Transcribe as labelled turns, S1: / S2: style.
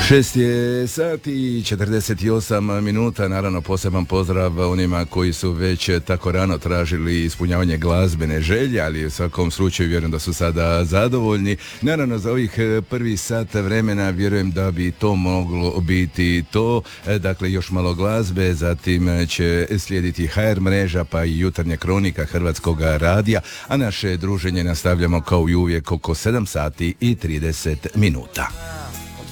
S1: 6 je sati i 48 minuta, naravno poseban pozdrav onima koji su već tako rano tražili ispunjavanje glazbene želje, ali u svakom slučaju vjerujem da su sada zadovoljni. Naravno za ovih prvi sat vremena vjerujem da bi to moglo biti to, dakle još malo glazbe, zatim će slijediti HR mreža pa i jutarnja kronika Hrvatskog radija, a naše druženje nastavljamo kao i uvijek oko 7 sati i 30 minuta.